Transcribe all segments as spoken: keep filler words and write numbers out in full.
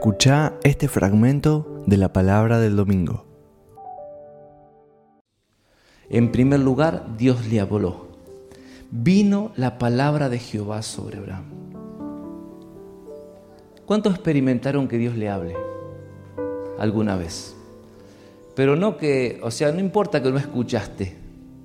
Escuchá este fragmento de la palabra del domingo. En primer lugar, Dios le habló. Vino la palabra de Jehová sobre Abraham. ¿Cuántos experimentaron que Dios le hable alguna vez? Pero no que, o sea, no importa que no escuchaste.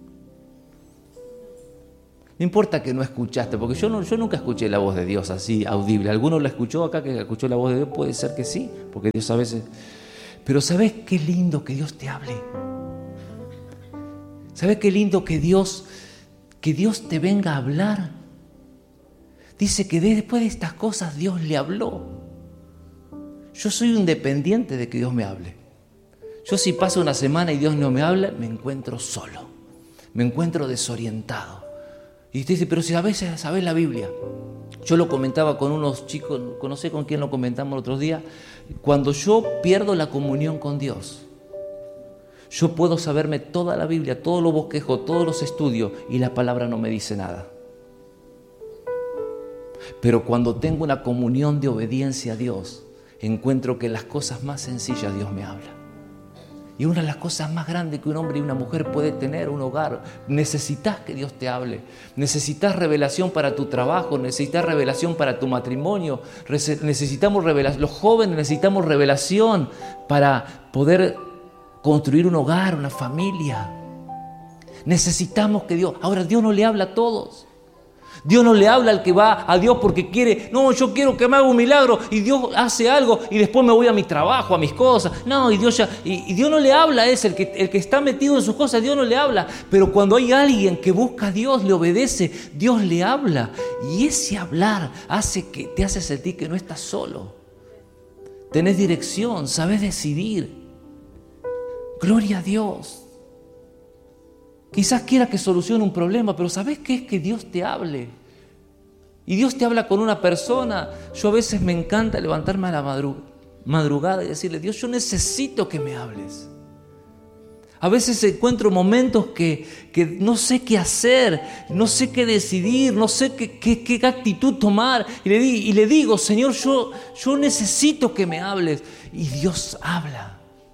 No importa que no escuchaste, porque yo, no, yo nunca escuché la voz de Dios así, audible. ¿Alguno la escuchó acá que escuchó la voz de Dios? Puede ser que sí, porque Dios a veces... Pero ¿sabes qué lindo que Dios te hable? ¿Sabes qué lindo que Dios, que Dios te venga a hablar? Dice que después de estas cosas Dios le habló. Yo soy un dependiente de que Dios me hable. Yo si paso una semana y Dios no me habla, me encuentro solo, me encuentro desorientado. Y usted dice, pero si a veces sabes la Biblia. Yo lo comentaba con unos chicos, no sé con quién lo comentamos el otro día. Cuando yo pierdo la comunión con Dios, yo puedo saberme toda la Biblia, todos los bosquejos, todos los estudios, y la palabra no me dice nada. Pero cuando tengo una comunión de obediencia a Dios, encuentro que en las cosas más sencillas Dios me habla. Y una de las cosas más grandes que un hombre y una mujer puede tener, un hogar, necesitas que Dios te hable. Necesitas revelación para tu trabajo, necesitas revelación para tu matrimonio, necesitamos revelación, los jóvenes necesitamos revelación para poder construir un hogar, una familia. Necesitamos que Dios... Ahora, Dios no le habla a todos. Dios no le habla al que va a Dios porque quiere, no, yo quiero que me haga un milagro, y Dios hace algo y después me voy a mi trabajo, a mis cosas. No, y Dios ya, y, y Dios no le habla a ese, el que, el que está metido en sus cosas, Dios no le habla. Pero cuando hay alguien que busca a Dios, le obedece, Dios le habla. Y ese hablar hace que te hace sentir que no estás solo. Tenés dirección, sabés decidir. Gloria a Dios. Quizás quiera que solucione un problema, pero ¿sabés qué es que Dios te hable? Y Dios te habla con una persona. Yo a veces me encanta levantarme a la madrug- madrugada y decirle, Dios, yo necesito que me hables. A veces encuentro momentos que, que no sé qué hacer, no sé qué decidir, no sé qué, qué, qué actitud tomar. Y le, di, y le digo, Señor, yo, yo necesito que me hables. Y Dios habla.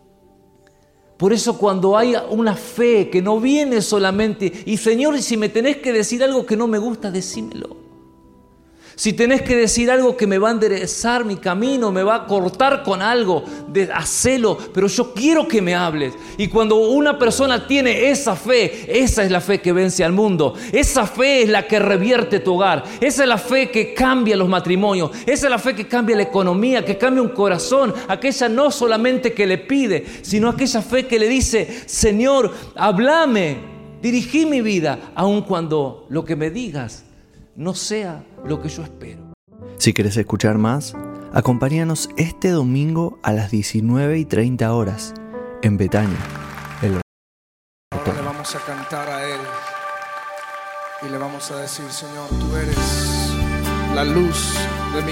Por eso cuando hay una fe que no viene solamente, y Señor, si me tenés que decir algo que no me gusta, decímelo. Si tenés que decir algo que me va a enderezar mi camino, me va a cortar con algo, de, hacelo, pero yo quiero que me hables. Y cuando una persona tiene esa fe, esa es la fe que vence al mundo. Esa fe es la que revierte tu hogar. Esa es la fe que cambia los matrimonios. Esa es la fe que cambia la economía, que cambia un corazón. Aquella no solamente que le pide, sino aquella fe que le dice, Señor, háblame, dirigí mi vida, aun cuando lo que me digas no sea lo que yo espero. Si querés escuchar más, acompáñanos este domingo a las diecinueve y treinta horas en Betania. El... Ahora le vamos a cantar a Él y le vamos a decir, Señor, tú eres la luz de mi